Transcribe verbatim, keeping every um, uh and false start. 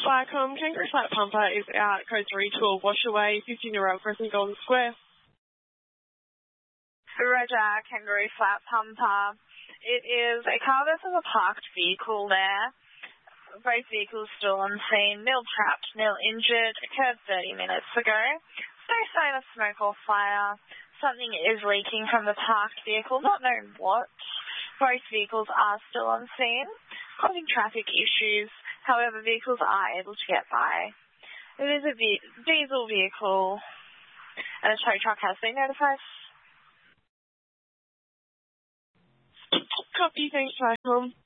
Flycom, Kangaroo Flat Pumper is out, code three to a washaway, fifteen-year-old Crescent Golden Square. Roger, Kangaroo Flat Pumper. It is a car versus a parked vehicle there. Both vehicles still on scene, nil trapped, nil injured, occurred thirty minutes ago. No sign of smoke or fire. Something is leaking from the parked vehicle, not known what. Both vehicles are still on scene, causing traffic issues. However, vehicles are able to get by. It is a ve- diesel vehicle, and a tow truck has been notified. Copy, thanks, Flycom.